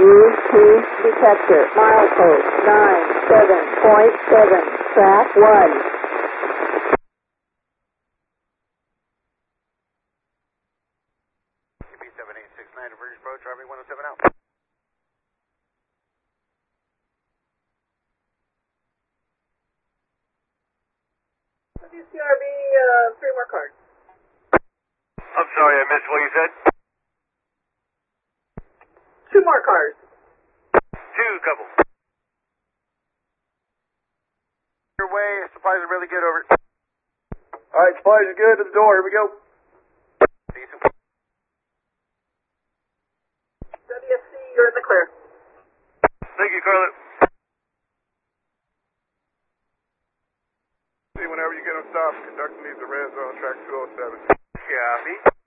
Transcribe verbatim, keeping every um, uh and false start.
U T detector, milepost nine seven point seven, track one. C B seven eight six nine, Virgin Road, driving one oh seven out. W C R B, uh, three more cars. I'm sorry, I missed what you said. Two more cars. Two couple. Your way, supplies are really good, over. Alright, supplies are good to the door, here we go. Decent. W S C, you're in the clear. Thank you, Carla. See, whenever you get them stopped, conductor needs a red zone, track two oh seven. Copy.